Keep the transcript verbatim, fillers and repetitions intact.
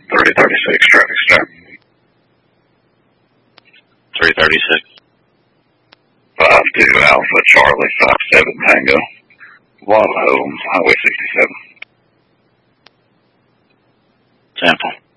three thirty-six, traffic stop. three thirty-six. five two Alpha Charlie, five seven Tango. Walla Homes, Highway sixty-seven. Sample.